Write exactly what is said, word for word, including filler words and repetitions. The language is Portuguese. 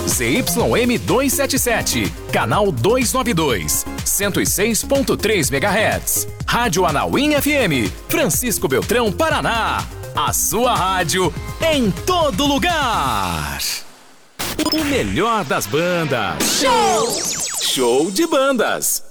Z Y M duzentos e setenta e sete, canal duzentos e noventa e dois, cento e seis ponto três megahertz. Rádio Anauim F M, Francisco Beltrão, Paraná. A sua rádio em todo lugar. O melhor das bandas. Show! Show de bandas.